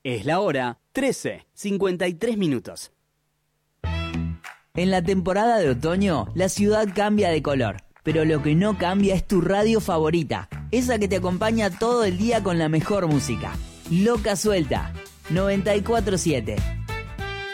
Es la hora 13:53. En la temporada de otoño, la ciudad cambia de color, pero lo que no cambia es tu radio favorita, esa que te acompaña todo el día con la mejor música. Loca Suelta, 94.7.